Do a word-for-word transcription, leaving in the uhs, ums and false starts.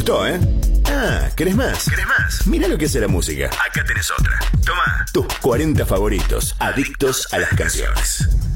gustó, ¿eh? Ah, ¿querés más? ¿Querés más? Mirá lo que hace la música. Acá tenés otra. Toma. Tus cuarenta favoritos, adictos a las canciones.